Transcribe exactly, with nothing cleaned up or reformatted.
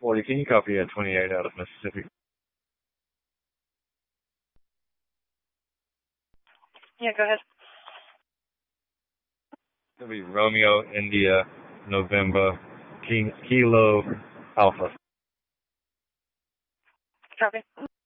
forty, can you copy at twenty-eight out of Mississippi? Yeah, go ahead. It'll be Romeo, India, November, Ki- Kilo, Alpha. Copy.